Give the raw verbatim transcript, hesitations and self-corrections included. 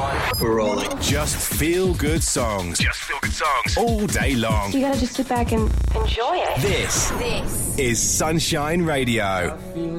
We're rolling. Just feel good songs. Just feel good songs. All day long. You gotta just sit back and enjoy it. This, This is Sunshine Radio.